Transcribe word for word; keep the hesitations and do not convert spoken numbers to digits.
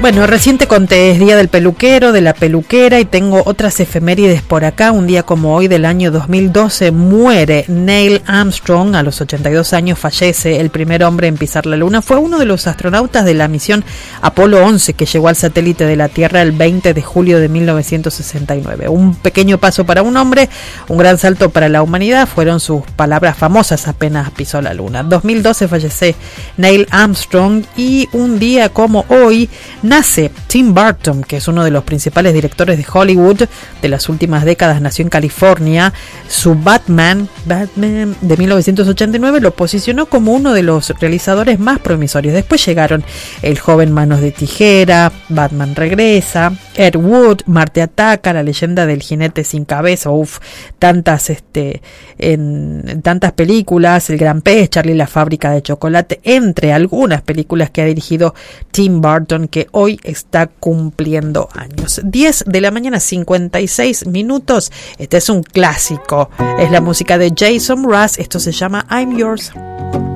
Bueno, recién te conté, es día del peluquero, de la peluquera, y tengo otras efemérides por acá. Un día como hoy del año dos mil doce muere Neil Armstrong, a los ochenta y dos años fallece, el primer hombre en pisar la luna. Fue uno de los astronautas de la misión Apolo once que llegó al satélite de la Tierra el veinte de julio de mil novecientos sesenta y nueve. Un pequeño paso para un hombre, un gran salto para la humanidad, fueron sus palabras famosas apenas pisó la luna. dos mil doce fallece Neil Armstrong, y un día como hoy nace Tim Burton, que es uno de los principales directores de Hollywood de las últimas décadas. Nació en California. Su Batman, Batman de mil novecientos ochenta y nueve lo posicionó como uno de los realizadores más promisorios. Después llegaron El joven manos de tijera, Batman regresa, Ed Wood, Marte ataca, La leyenda del jinete sin cabeza, uf, tantas este en tantas películas, El gran pez, Charlie la fábrica de chocolate, entre algunas películas que ha dirigido Tim Burton, que hoy está cumpliendo años. diez de la mañana, cincuenta y seis minutos. Este es un clásico. Es la música de Jason Mraz. Esto se llama I'm Yours.